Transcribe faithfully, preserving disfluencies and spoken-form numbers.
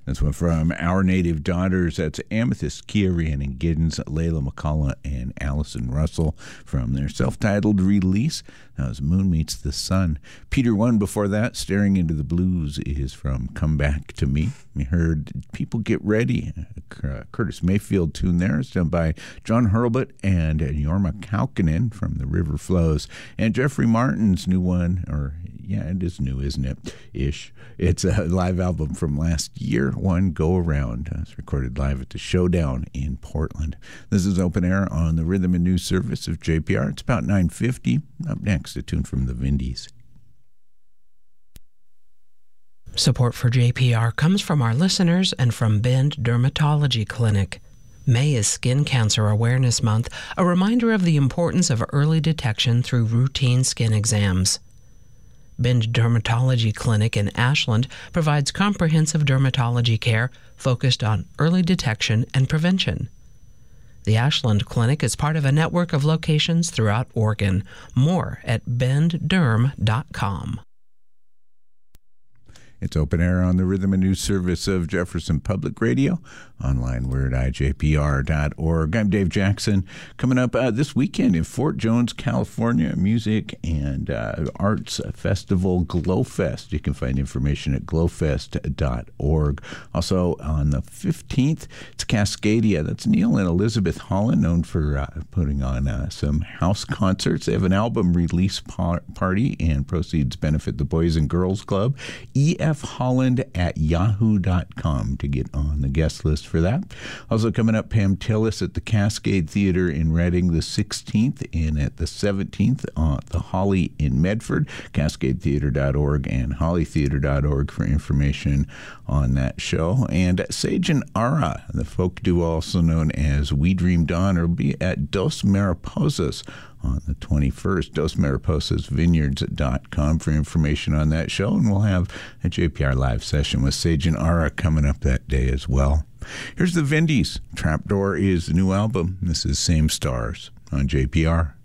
This one from Our Native Daughters. That's Amethyst, Kia, Rhiannon Giddens, Layla McCullough, and Allison Russell from their self-titled release. That was Moon Meets the Sun. Peter One before that, Staring into the Blues, is from Come Back to Me. We heard People Get Ready, a Curtis Mayfield tune there. It's done by John Hurlbut and Jorma Kaukonen from The River Flows. And Jeffrey Martin's new one, or yeah, it is new, isn't it? Ish. It's a live album from last year, One Go Around. It's recorded live at the Showdown in Portland. This is Open Air on the Rhythm and News Service of J P R. It's about nine fifty. Up next, a tune from the Vindies. Support for J P R comes from our listeners and from Bend Dermatology Clinic. May is Skin Cancer Awareness Month, a reminder of the importance of early detection through routine skin exams. Bend Dermatology Clinic in Ashland provides comprehensive dermatology care focused on early detection and prevention. The Ashland Clinic is part of a network of locations throughout Oregon. More at bend derm dot com. It's Open Air on the Rhythm and News Service of Jefferson Public Radio. Online, we're at I J P R dot org. I'm Dave Jackson. Coming up uh, this weekend in Fort Jones, California, music and uh, arts festival GlowFest. You can find information at glowfest dot org. Also on the fifteenth, it's Cascadia. That's Neil and Elizabeth Holland, known for uh, putting on uh, some house concerts. They have an album release par- party, and proceeds benefit the Boys and Girls Club. E F Holland at yahoo dot com to get on the guest list for that. Also coming up, Pam Tillis at the Cascade Theater in Reading the sixteenth, and at the seventeenth at the Holly in Medford. cascade theater dot org and holly theater dot org for information on that show. And Sage and Ara, the folk duo also known as We Dream Dawn, will be at Dos Mariposas on the twenty-first. Dos Mariposas Vineyards dot com for information on that show. And we'll have a J P R live session with Sage and Ara coming up that day as well. Here's the Vindies. Trapdoor is the new album. This is Same Stars on J P R.